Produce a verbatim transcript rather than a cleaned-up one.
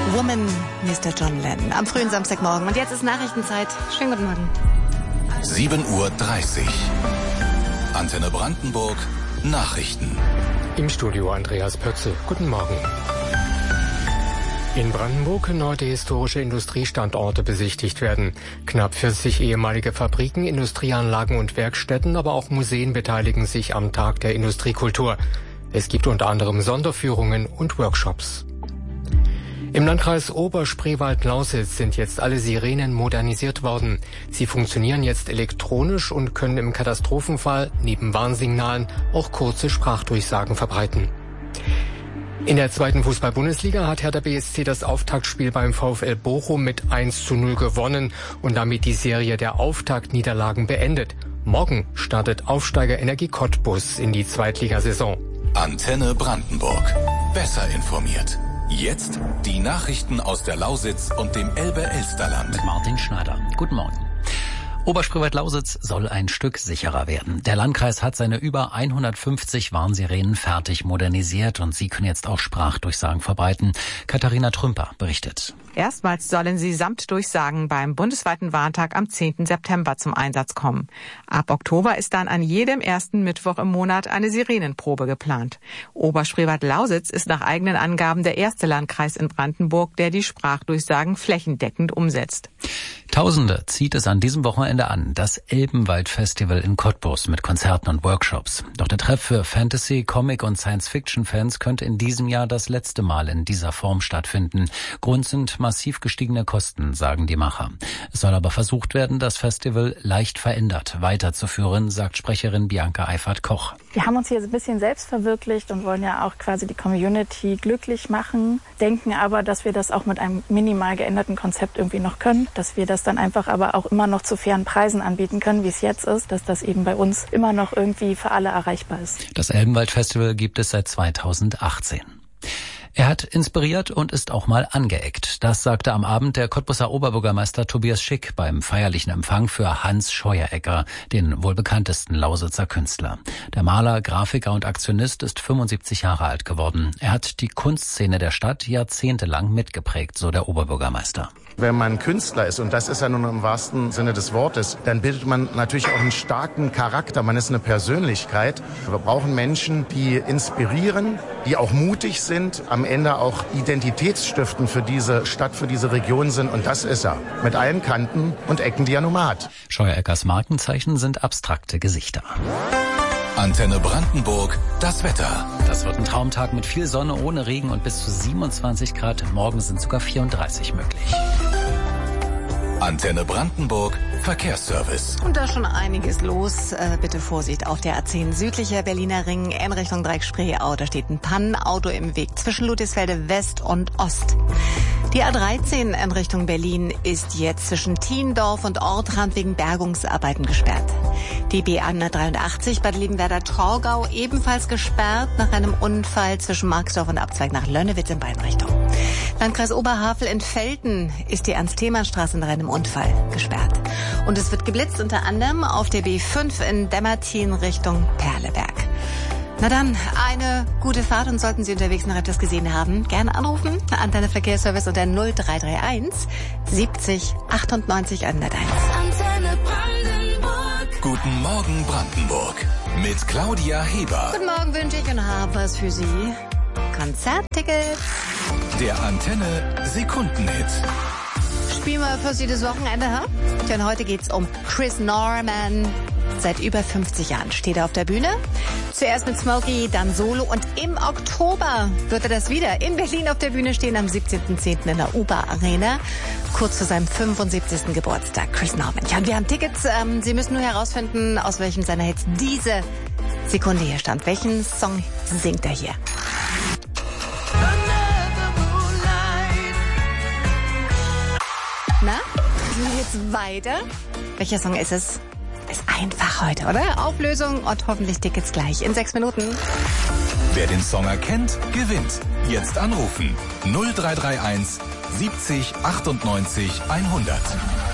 Woman, Mister John Lennon. Am frühen Samstagmorgen. Und jetzt ist Nachrichtenzeit. Schönen guten Morgen. sieben Uhr dreißig. Antenne Brandenburg. Nachrichten. Im Studio Andreas Pötze. Guten Morgen. In Brandenburg können heute historische Industriestandorte besichtigt werden. Knapp vierzig ehemalige Fabriken, Industrieanlagen und Werkstätten, aber auch Museen beteiligen sich am Tag der Industriekultur. Es gibt unter anderem Sonderführungen und Workshops. Im Landkreis Oberspreewald-Lausitz sind jetzt alle Sirenen modernisiert worden. Sie funktionieren jetzt elektronisch und können im Katastrophenfall neben Warnsignalen auch kurze Sprachdurchsagen verbreiten. In der zweiten Fußball-Bundesliga hat Hertha B S C das Auftaktspiel beim VfL Bochum mit eins zu null gewonnen und damit die Serie der Auftaktniederlagen beendet. Morgen startet Aufsteiger Energie Cottbus in die Zweitligasaison. Antenne Brandenburg. Besser informiert. Jetzt die Nachrichten aus der Lausitz und dem Elbe-Elsterland. Mit Martin Schneider. Guten Morgen. Oberspreewald-Lausitz soll ein Stück sicherer werden. Der Landkreis hat seine über hundertfünfzig Warnsirenen fertig modernisiert und sie können jetzt auch Sprachdurchsagen verbreiten. Katharina Trümper berichtet. Erstmals sollen sie samt Durchsagen beim bundesweiten Warntag am zehnten September zum Einsatz kommen. Ab Oktober ist dann an jedem ersten Mittwoch im Monat eine Sirenenprobe geplant. Oberspreewald-Lausitz ist nach eigenen Angaben der erste Landkreis in Brandenburg, der die Sprachdurchsagen flächendeckend umsetzt. Tausende zieht es an diesem Wochenende an, das Elbenwald-Festival in Cottbus mit Konzerten und Workshops. Doch der Treff für Fantasy, Comic und Science-Fiction-Fans könnte in diesem Jahr das letzte Mal in dieser Form stattfinden. Grund sind massiv gestiegene Kosten, sagen die Macher. Es soll aber versucht werden, das Festival leicht verändert weiterzuführen, sagt Sprecherin Bianca Eifert-Koch. Wir haben uns hier ein bisschen selbst verwirklicht und wollen ja auch quasi die Community glücklich machen, denken aber, dass wir das auch mit einem minimal geänderten Konzept irgendwie noch können, dass wir das dann einfach aber auch immer noch zu fairen Preisen anbieten können, wie es jetzt ist, dass das eben bei uns immer noch irgendwie für alle erreichbar ist. Das Elbenwald-Festival gibt es seit zweitausendachtzehn. Er hat inspiriert und ist auch mal angeeckt. Das sagte am Abend der Cottbuser Oberbürgermeister Tobias Schick beim feierlichen Empfang für Hans Scheueregger, den wohl bekanntesten Lausitzer Künstler. Der Maler, Grafiker und Aktionist ist fünfundsiebzig Jahre alt geworden. Er hat die Kunstszene der Stadt jahrzehntelang mitgeprägt, so der Oberbürgermeister. Wenn man Künstler ist, und das ist ja nun im wahrsten Sinne des Wortes, dann bildet man natürlich auch einen starken Charakter. Man ist eine Persönlichkeit. Wir brauchen Menschen, die inspirieren, die auch mutig sind, am Ende auch identitätsstiftend für diese Stadt, für diese Region sind. Und das ist er. Mit allen Kanten und Ecken, die er nun mal hat. Scheuereggers Markenzeichen sind abstrakte Gesichter. Antenne Brandenburg, das Wetter. Das wird ein Traumtag mit viel Sonne, ohne Regen und bis zu siebenundzwanzig Grad. Morgen sind sogar vierunddreißig möglich. Antenne Brandenburg, Verkehrsservice. Und da ist schon einiges los. Äh, bitte Vorsicht auf der A zehn südlicher Berliner Ring in Richtung Dreieck-Spreeau. Da steht ein Pannenauto im Weg zwischen Ludwigsfelde West und Ost. Die A dreizehn in Richtung Berlin ist jetzt zwischen Thiendorf und Ortrand wegen Bergungsarbeiten gesperrt. Die B hundertdreiundachtzig Bad Liebenwerda-Torgau ebenfalls gesperrt nach einem Unfall zwischen Marxdorf und Abzweig nach Lönnewitz in beiden Richtungen. Landkreis Oberhavel in Velten ist die Ernst-Thälmann-Straße nach einem Unfall gesperrt. Und es wird geblitzt unter anderem auf der B fünf in Demmertin Richtung Perleberg. Na dann, eine gute Fahrt und sollten Sie unterwegs noch etwas gesehen haben, gerne anrufen. Antenne Verkehrsservice unter null drei drei eins siebzig achtundneunzig hunderteins. Antenne Brandenburg. Guten Morgen Brandenburg mit Claudia Heber. Guten Morgen wünsche ich und habe was für Sie. Konzerttickets. Der Antenne Sekundenhit. Spielen wir für Sie das Wochenende, ha? Denn heute geht's um Chris Norman. Seit über fünfzig Jahren steht er auf der Bühne. Zuerst mit Smokey, dann Solo und im Oktober wird er das wieder in Berlin auf der Bühne stehen am siebzehnten zehnten in der Uber Arena. Kurz vor seinem fünfundsiebzigsten Geburtstag. Chris Norman. Ja, und wir haben Tickets. Ähm, Sie müssen nur herausfinden, aus welchem seiner Hits diese Sekunde hier stammt. Welchen Song singt er hier? Na, sind wir jetzt weiter? Welcher Song ist es? Ist einfach heute, oder? Auflösung und hoffentlich Tickets gleich in sechs Minuten. Wer den Song erkennt, gewinnt. Jetzt anrufen. null drei drei eins siebzig achtundneunzig hundert.